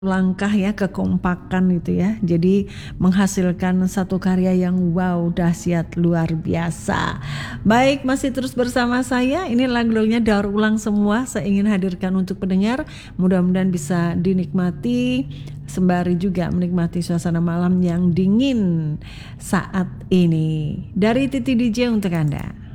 langkah ya, kekompakan itu ya. Jadi menghasilkan satu karya yang wow, dahsyat, luar biasa. Baik, masih terus bersama saya. Ini lagu-lagunya daur ulang semua. Saya ingin hadirkan untuk pendengar. Mudah-mudahan bisa dinikmati sembari juga menikmati suasana malam yang dingin saat ini. Dari Titi DJ untuk Anda.